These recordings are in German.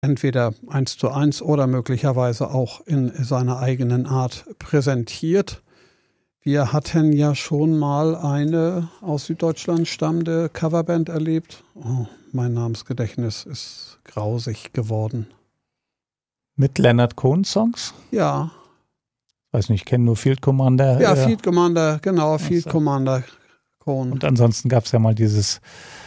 entweder 1:1 oder möglicherweise auch in seiner eigenen Art präsentiert. Wir hatten ja schon mal eine aus Süddeutschland stammende Coverband erlebt. Oh, mein Namensgedächtnis ist grausig geworden. Mit Leonard Cohen Songs? Ja. Weiß nicht, ich kenne nur Field Commander. Ja, Field Commander, genau, Field Commander Cohen. Und ansonsten gab es ja mal dieses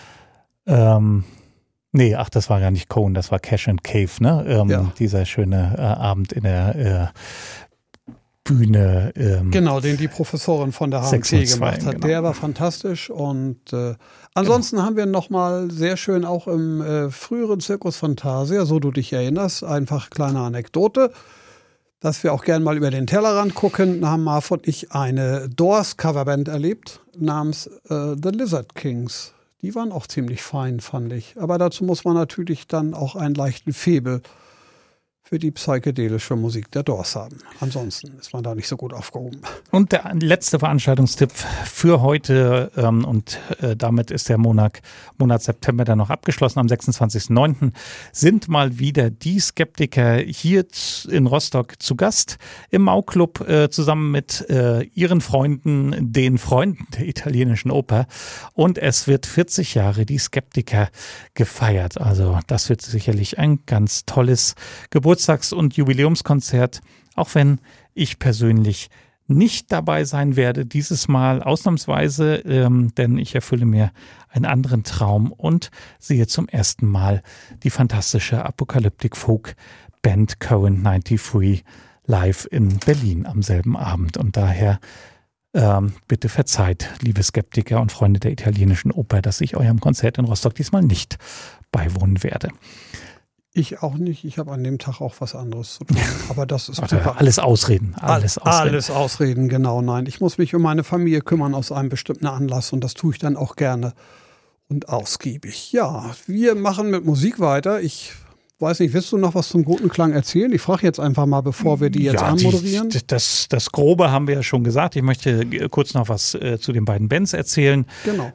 das war gar nicht Cohen, das war Cash and Cave, ne? Dieser schöne Abend in der Bühne. Genau, den die Professorin von der HMT gemacht hat. Genau. Der war fantastisch. Und ansonsten haben wir nochmal sehr schön auch im früheren Circus Fantasia, so du dich erinnerst, einfach kleine Anekdote, dass wir auch gern mal über den Tellerrand gucken, haben Marv und ich eine Doors-Coverband erlebt namens The Lizard Kings. Die waren auch ziemlich fein, fand ich. Aber dazu muss man natürlich dann auch einen leichten Faible für die psychedelische Musik der Doors haben. Ansonsten ist man da nicht so gut aufgehoben. Und der letzte Veranstaltungstipp für heute damit ist der Monat September dann noch abgeschlossen. Am 26.09. sind mal wieder die Skeptiker hier in Rostock zu Gast im Mau-Club zusammen mit ihren Freunden, den Freunden der italienischen Oper. Und es wird 40 Jahre die Skeptiker gefeiert. Also das wird sicherlich ein ganz tolles Geburtstags- und Jubiläumskonzert, auch wenn ich persönlich nicht dabei sein werde, dieses Mal ausnahmsweise, denn ich erfülle mir einen anderen Traum und sehe zum ersten Mal die fantastische Apokalyptik-Folk-Band Cohen 93 live in Berlin am selben Abend. Und daher bitte verzeiht, liebe Skeptiker und Freunde der italienischen Oper, dass ich eurem Konzert in Rostock diesmal nicht beiwohnen werde. Ich auch nicht. Ich habe an dem Tag auch was anderes zu tun. Aber das ist alles Ausreden. Alles Ausreden, genau. Nein, ich muss mich um meine Familie kümmern aus einem bestimmten Anlass und das tue ich dann auch gerne und ausgiebig. Ja, wir machen mit Musik weiter. Ich weiß nicht, willst du noch was zum Gotenklang erzählen? Ich frage jetzt einfach mal, bevor wir die jetzt anmoderieren. Das Grobe haben wir ja schon gesagt. Ich möchte kurz noch was zu den beiden Bands erzählen. Genau.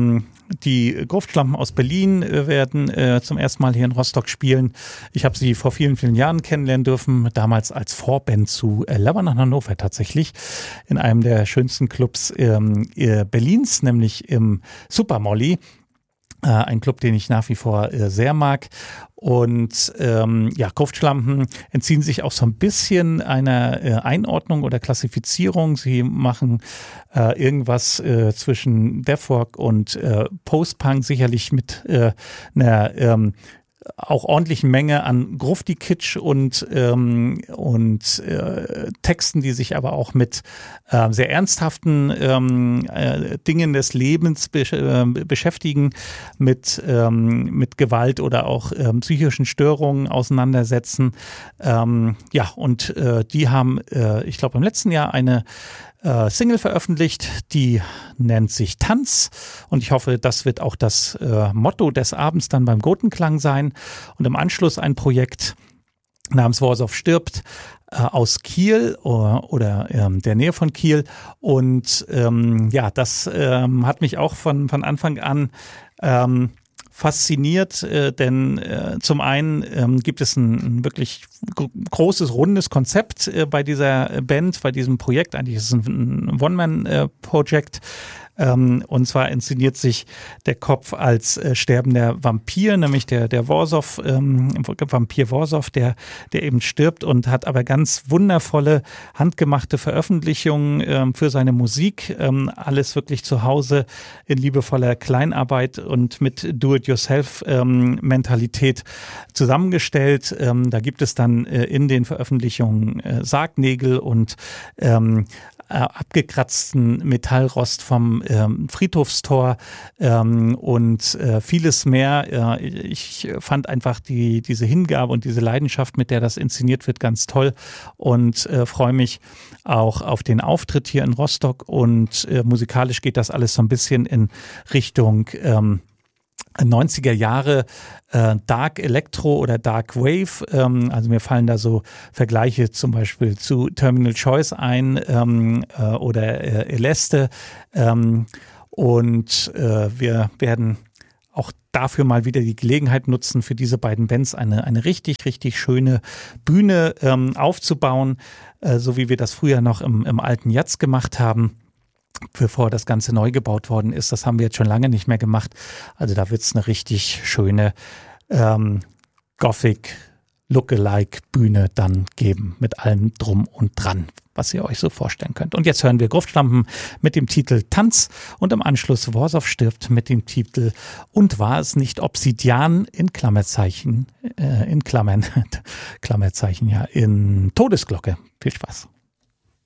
Die Gruftschlampen aus Berlin werden zum ersten Mal hier in Rostock spielen. Ich habe sie vor vielen, vielen Jahren kennenlernen dürfen, damals als Vorband zu Lauern an Hannover tatsächlich, in einem der schönsten Clubs Berlins, nämlich im Super Molly. Ein Club, den ich nach wie vor sehr mag. Und Gruftschlampen entziehen sich auch so ein bisschen einer Einordnung oder Klassifizierung. Sie machen irgendwas zwischen Deathrock und Post-Punk, sicherlich mit einer auch ordentlichen Menge an Grufti-Kitsch und Texten, die sich aber auch mit sehr ernsthaften Dingen des Lebens beschäftigen, mit Gewalt oder auch psychischen Störungen auseinandersetzen. Die haben, ich glaube, im letzten Jahr eine Single veröffentlicht, die nennt sich Tanz und ich hoffe, das wird auch das Motto des Abends dann beim Gotenklang sein und im Anschluss ein Projekt namens Warsaw stirbt aus Kiel oder der Nähe von Kiel und das hat mich auch von Anfang an fasziniert, denn zum einen gibt es ein wirklich großes, rundes Konzept bei dieser Band, bei diesem Projekt. Eigentlich ist es ein One-Man-Projekt. Und zwar inszeniert sich der Kopf als sterbender Vampir, nämlich der Warsaw, Vampir Warsaw, der eben stirbt und hat aber ganz wundervolle, handgemachte Veröffentlichungen für seine Musik. Alles wirklich zu Hause in liebevoller Kleinarbeit und mit Do-it-yourself-Mentalität zusammengestellt. Da gibt es dann in den Veröffentlichungen Sargnägel und abgekratzten Metallrost vom Friedhofstor und vieles mehr. Ich fand einfach diese Hingabe und diese Leidenschaft, mit der das inszeniert wird, ganz toll und freue mich auch auf den Auftritt hier in Rostock und musikalisch geht das alles so ein bisschen in Richtung 90er Jahre Dark Electro oder Dark Wave, also mir fallen da so Vergleiche zum Beispiel zu Terminal Choice ein oder Eleste und wir werden auch dafür mal wieder die Gelegenheit nutzen, für diese beiden Bands eine richtig, richtig schöne Bühne aufzubauen, so wie wir das früher noch im alten Jatz gemacht haben, bevor das Ganze neu gebaut worden ist. Das haben wir jetzt schon lange nicht mehr gemacht. Also da wird es eine richtig schöne Gothic Lookalike-Bühne dann geben, mit allem drum und dran, was ihr euch so vorstellen könnt. Und jetzt hören wir Gruftschlampen mit dem Titel Tanz und im Anschluss Warsaw stirbt mit dem Titel Und war es nicht Obsidian in Klammerzeichen, in Klammerzeichen, ja, in Todesglocke. Viel Spaß.